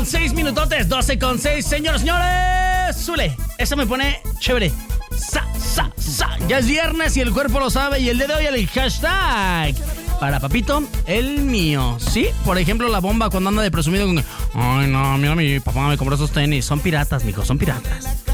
6 minutotes, 12:06, señores. Zule, eso me pone chévere. Ya es viernes y el cuerpo lo sabe. Y el día de hoy el hashtag para papito, el mío. Sí, por ejemplo, la bomba cuando anda de presumido con... Ay, no, mira, mi papá me compró esos tenis. Son piratas, mijo, son piratas.